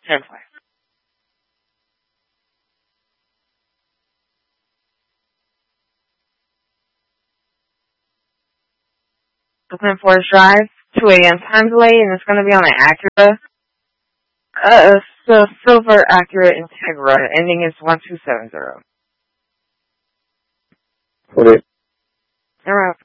10-5. Brooklyn Forest Drive, 2 a.m. time delay, and it's going to be on an Acura. It's a silver Acura Integra, ending is 1270. Okay. Alright.